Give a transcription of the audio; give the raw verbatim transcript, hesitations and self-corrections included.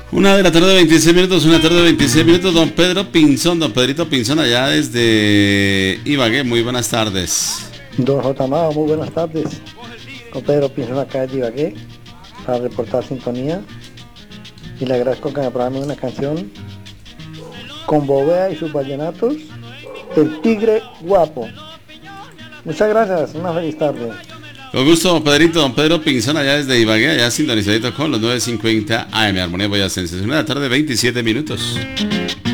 Una de la tarde, veintiséis minutos, una tarde, veintiséis minutos. Don Pedro Pinzón, don Pedrito Pinzón, allá desde Ibagué. Muy buenas tardes. Don J. Mao, muy buenas tardes. Con Pedro Pinzón acá de Ibagué para reportar sintonía. Y le agradezco que me programe una canción con Bovea y sus vallenatos, El Tigre Guapo. Muchas gracias, una feliz tarde. Con gusto, don Pedrito, don Pedro Pinzón, allá desde Ibagué, allá sintonizadito con los nueve cincuenta A M, Armonía Boyacense. Una de la tarde, veintisiete minutos.